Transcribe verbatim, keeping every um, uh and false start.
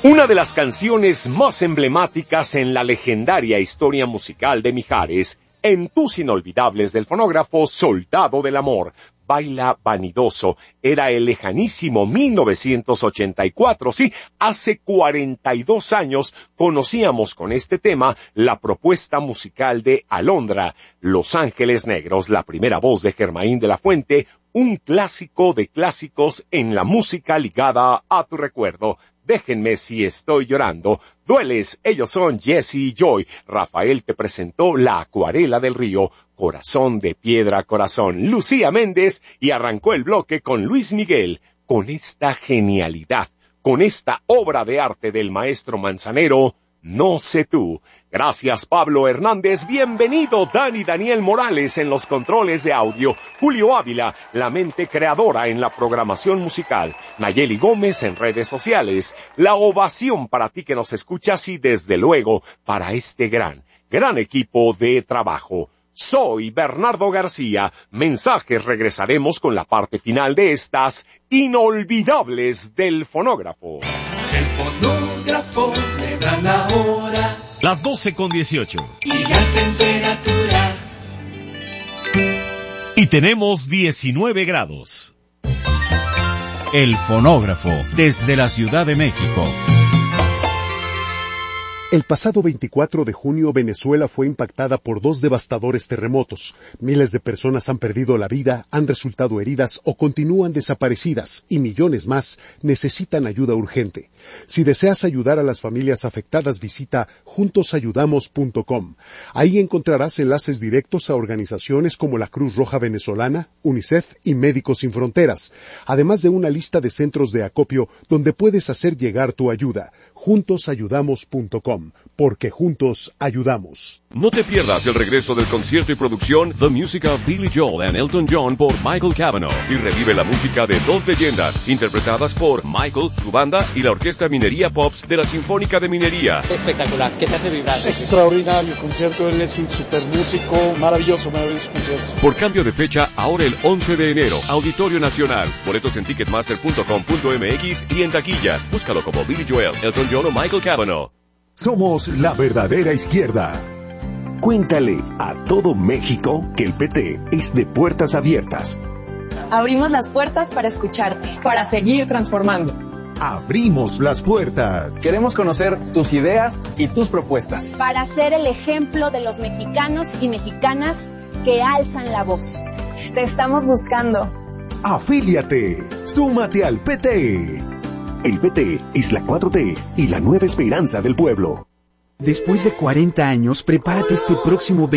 Una de las canciones más emblemáticas en la legendaria historia musical de Mijares, en tus inolvidables del fonógrafo Soldado del Amor, Baila Vanidoso, era el lejanísimo mil novecientos ochenta y cuatro. Sí, hace cuarenta y dos años conocíamos con este tema la propuesta musical de Alondra, Los Ángeles Negros, la primera voz de Germain de la Fuente, un clásico de clásicos en la música ligada a tu recuerdo. Déjenme si estoy llorando. Dueles, ellos son Jesse y Joy. Rafael te presentó La Acuarela del Río, Corazón de Piedra Corazón. Lucía Méndez, y arrancó el bloque con Luis Miguel. Con esta genialidad, con esta obra de arte del maestro Manzanero, No sé tú. Gracias, Pablo Hernández. Bienvenido, Dani Daniel Morales en los controles de audio. Julio Ávila, la mente creadora en la programación musical. Nayeli Gómez en redes sociales. La ovación para ti que nos escuchas y, desde luego, para este gran, gran equipo de trabajo. Soy Bernardo García. Mensajes, regresaremos con la parte final de estas inolvidables del fonógrafo. El fonógrafo le da la hora. Las doce con dieciocho. Y la temperatura. Y tenemos diecinueve grados. El fonógrafo, desde la Ciudad de México. El pasado veinticuatro de junio, Venezuela fue impactada por dos devastadores terremotos. Miles de personas han perdido la vida, han resultado heridas o continúan desaparecidas, y millones más necesitan ayuda urgente. Si deseas ayudar a las familias afectadas, visita juntos ayudamos punto com. Ahí encontrarás enlaces directos a organizaciones como la Cruz Roja Venezolana, UNICEF y Médicos Sin Fronteras, además de una lista de centros de acopio donde puedes hacer llegar tu ayuda. juntos ayudamos punto com. Porque juntos ayudamos. No te pierdas el regreso del concierto y producción The Music of Billy Joel and Elton John por Michael Cavanaugh, y revive la música de dos leyendas interpretadas por Michael, su banda y la Orquesta Minería Pops de la Sinfónica de Minería. Espectacular, ¿qué te hace vibrar? Extraordinario concierto, él es un super músico, maravilloso, maravilloso concierto. Por cambio de fecha, ahora el once de enero, Auditorio Nacional. Boletos en ticketmaster punto com punto m x y en taquillas. Búscalo como Billy Joel, Elton John o Michael Cavanaugh. Somos la verdadera izquierda. Cuéntale a todo México que el P T es de puertas abiertas. Abrimos las puertas para escucharte, para seguir transformando. Abrimos las puertas. Queremos conocer tus ideas y tus propuestas. Para ser el ejemplo de los mexicanos y mexicanas que alzan la voz. Te estamos buscando. Afíliate. Súmate al P T. El P T es la cuatro T y la nueva esperanza del pueblo. Después de cuarenta años, prepárate este próximo